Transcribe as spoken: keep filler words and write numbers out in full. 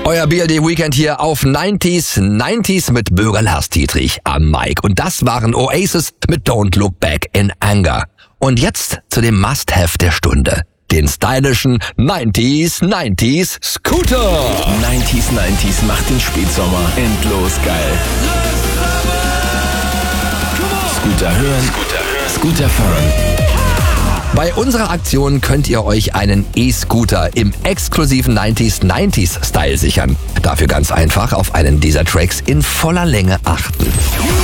Euer B R D Weekend hier auf neunziger neunziger mit Bürger Lars Dietrich am Mic. Und das waren Oasis mit Don't Look Back in Anger. Und jetzt zu dem Must-Have der Stunde. Den stylischen neunziger neunziger Scooter. neunziger neunziger macht den Spätsommer endlos geil. Scooter hören, Scooter fahren. Bei unserer Aktion könnt ihr euch einen E-Scooter im exklusiven neunziger neunziger Style sichern. Dafür ganz einfach auf einen dieser Tracks in voller Länge achten.